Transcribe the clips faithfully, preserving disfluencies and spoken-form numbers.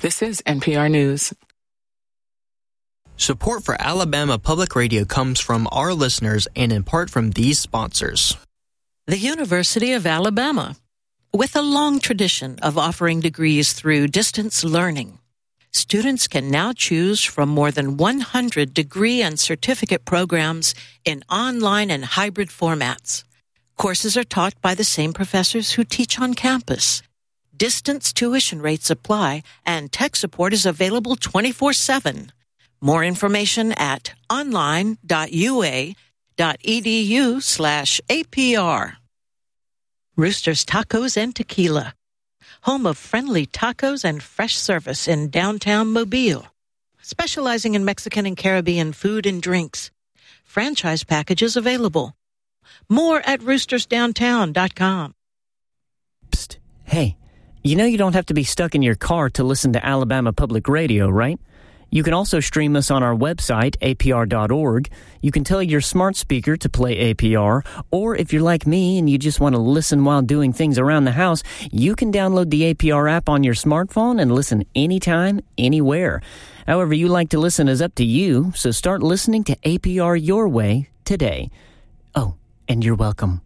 This is N P R News. Support for Alabama Public Radio comes from our listeners and in part from these sponsors. The University of Alabama. With a long tradition of offering degrees through distance learning, students can now choose from more than one hundred degree and certificate programs in online and hybrid formats. Courses are taught by the same professors who teach on campus. Distance tuition rates apply, and tech support is available twenty-four seven. More information at online.ua.edu slash APR. Rooster's Tacos and Tequila, home of friendly tacos and fresh service in downtown Mobile. Specializing in Mexican and Caribbean food and drinks. Franchise packages available. More at roosters downtown dot com. Psst. Hey, you know you don't have to be stuck in your car to listen to Alabama Public Radio, right? You can also stream us on our website, A P R dot org. You can tell your smart speaker to play A P R, or if you're like me and you just want to listen while doing things around the house, you can download the A P R app on your smartphone and listen anytime, anywhere. However you like to listen is up to you, so start listening to A P R your way today. Oh, and you're welcome.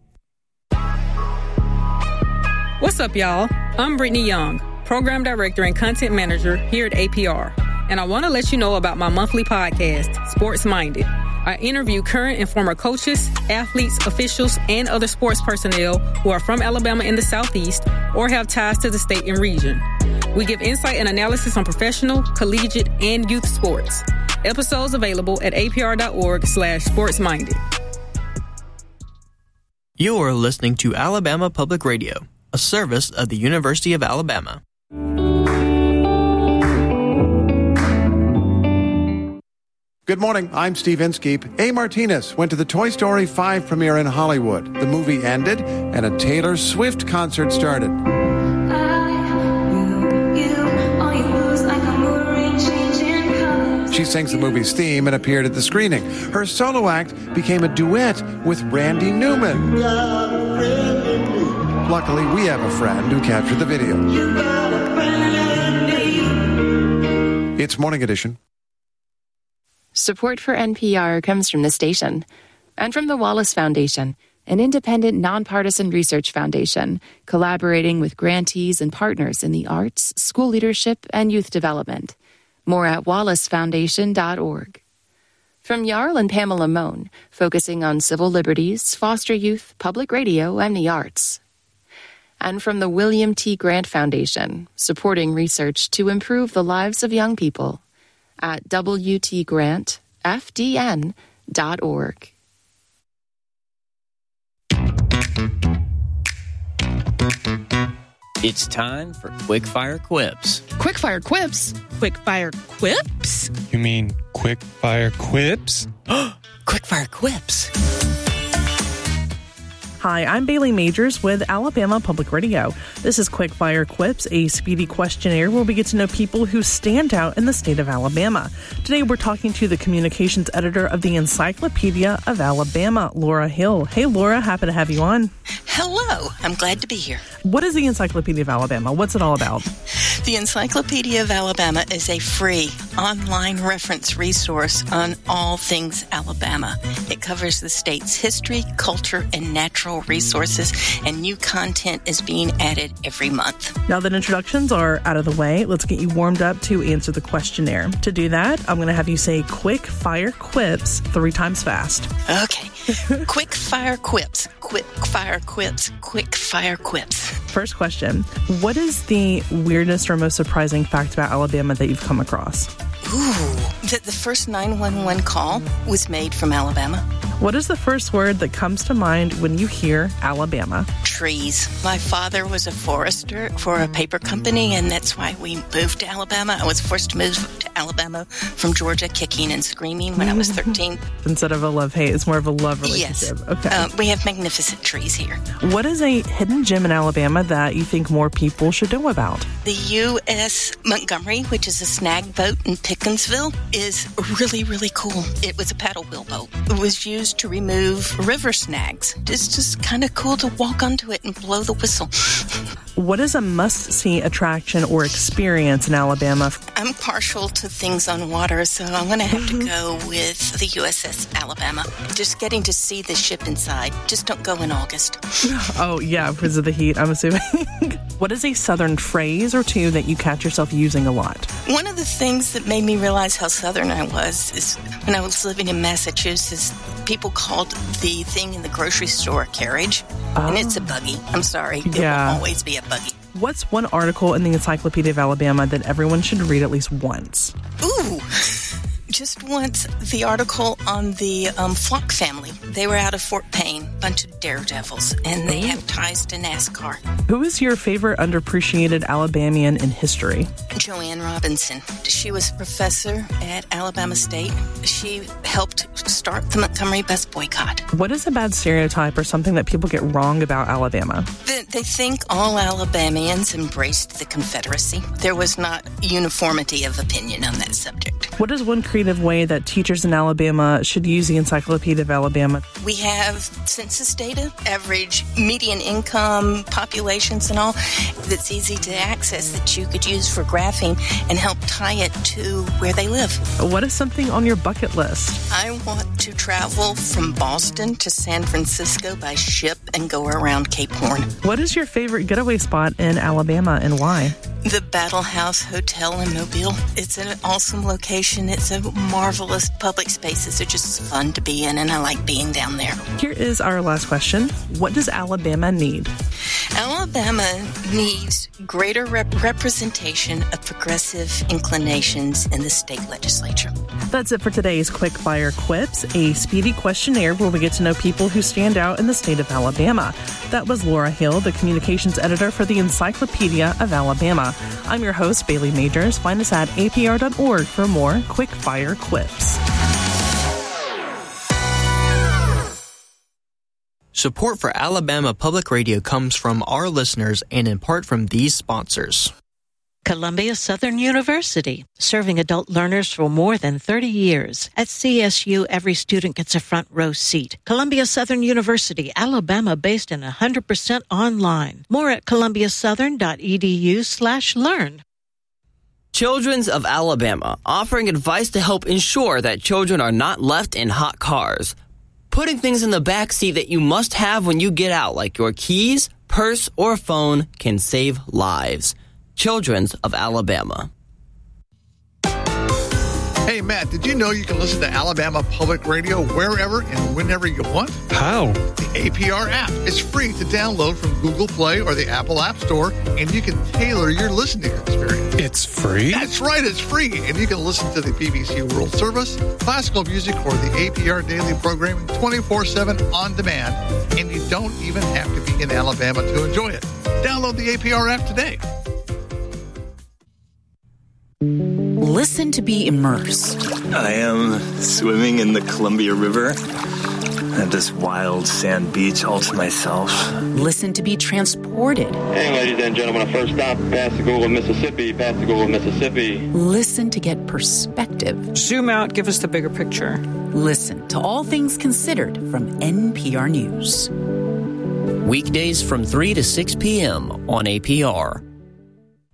What's up, y'all? I'm Brittany Young, Program Director and Content Manager here at A P R. And I want to let you know about my monthly podcast, Sports Minded. I interview current and former coaches, athletes, officials, and other sports personnel who are from Alabama in the Southeast or have ties to the state and region. We give insight and analysis on professional, collegiate, and youth sports. Episodes available at apr.org slash sportsminded. You are listening to Alabama Public Radio, a service of the University of Alabama. Good morning, I'm Steve Inskeep. A. Martinez went to the Toy Story five premiere in Hollywood. The movie ended, and a Taylor Swift concert started. She sings the movie's theme and appeared at the screening. Her solo act became a duet with Randy Newman. Luckily, we have a friend who captured the video. It's Morning Edition. Support for N P R comes from the station and from the Wallace Foundation, an independent, nonpartisan research foundation collaborating with grantees and partners in the arts, school leadership, and youth development. More at wallace foundation dot org. From Jarl and Pamela Mohn, focusing on civil liberties, foster youth, public radio, and the arts. And from the William T. Grant Foundation, supporting research to improve the lives of young people. At w t grant f d n dot org. It's time for Quickfire Quips. Quickfire Quips? Quickfire Quips? You mean Quickfire Quips? Quickfire Quips. Hi, I'm Bailey Majors with Alabama Public Radio. This is Quickfire Quips, a speedy questionnaire where we get to know people who stand out in the state of Alabama. Today we're talking to the communications editor of the Encyclopedia of Alabama, Laura Hill. Hey, Laura, happy to have you on. Hello, I'm glad to be here. What is the Encyclopedia of Alabama? What's it all about? The Encyclopedia of Alabama is a free online reference resource on all things Alabama. It covers the state's history, culture, and natural resources, and new content is being added every month. Now that introductions are out of the way, let's get you warmed up to answer the questionnaire. To do that, I'm going to have you say quick fire quips three times fast. Okay. Quick fire quips. Quick fire quips. Quick fire quips. First question. What is the weirdest or most surprising fact about Alabama that you've come across? Ooh, that the first nine one one call was made from Alabama. What is the first word that comes to mind when you hear Alabama? Trees. My father was a forester for a paper company, and that's why we moved to Alabama. I was forced to move to Alabama from Georgia, kicking and screaming when I was thirteen. Instead of a love-hate, it's more of a love relationship. Yes. Okay. Uh, we have magnificent trees here. What is a hidden gem in Alabama that you think more people should know about? The U S Montgomery, which is a snag boat in Pickensville, is really, really cool. It was a paddle wheel boat. It was used to remove river snags. It's just kind of cool to walk onto to it and blow the whistle. What is a must-see attraction or experience in Alabama? I'm partial to things on water, so I'm going to have to go with the U S S Alabama. Just getting to see the ship inside. Just don't go in August. Oh, yeah, because of the heat, I'm assuming. What is a Southern phrase or two that you catch yourself using a lot? One of the things that made me realize how Southern I was is when I was living in Massachusetts, people called the thing in the grocery store a carriage, oh. and it's a buggy. I'm sorry. It yeah. will always be a buggy. What's one article in the Encyclopedia of Alabama that everyone should read at least once? Ooh. Just once, the article on the um, Flock family. They were out of Fort Payne, bunch of daredevils, and they have ties to NASCAR. Who is your favorite underappreciated Alabamian in history? Joanne Robinson. She was a professor at Alabama State. She helped start the Montgomery bus boycott. What is a bad stereotype or something that people get wrong about Alabama? They, they think all Alabamians embraced the Confederacy. There was not uniformity of opinion on that subject. What is one creative way that teachers in Alabama should use the Encyclopedia of Alabama? We have census data, average median income, populations and all, that's easy to access that you could use for graphing and help tie it to where they live. What is something on your bucket list? I want to travel from Boston to San Francisco by ship and go around Cape Horn. What is your favorite getaway spot in Alabama and why? The Battle House Hotel in Mobile. It's an awesome location. It's a marvelous public spaces. They're just fun to be in, and I like being down there. Here is our last question. What does Alabama need? Alabama needs greater rep- representation of progressive inclinations in the state legislature. That's it for today's Quick Fire Quips, a speedy questionnaire where we get to know people who stand out in the state of Alabama. That was Laura Hill, the communications editor for the Encyclopedia of Alabama. I'm your host, Bailey Majors. Find us at A P R dot org for more Quick Fire Quips. Support for Alabama Public Radio comes from our listeners and in part from these sponsors. Columbia Southern University, serving adult learners for more than thirty years. At C S U, every student gets a front row seat. Columbia Southern University, Alabama, based and one hundred percent online. More at columbiasouthern.edu slash learn. Children's of Alabama, offering advice to help ensure that children are not left in hot cars. Putting things in the back seat that you must have when you get out, like your keys, purse, or phone, can save lives. Children's of Alabama. Hey, Matt, did you know you can listen to Alabama Public Radio wherever and whenever you want? How? The A P R app. It's free to download from Google Play or the Apple App Store, and you can tailor your listening experience. It's free? That's right, it's free. And you can listen to the B B C World Service, classical music, or the A P R Daily Programming twenty-four seven on demand, and you don't even have to be in Alabama to enjoy it. Download the A P R app today. Listen to be immersed. I am swimming in the Columbia River at this wild sand beach all to myself. Listen to be transported. Hey, ladies and gentlemen, our first stop, Pascagoula, Mississippi, Pascagoula, Mississippi. Listen to get perspective. Zoom out, give us the bigger picture. Listen to All Things Considered from N P R News. Weekdays from three to six p.m. on A P R.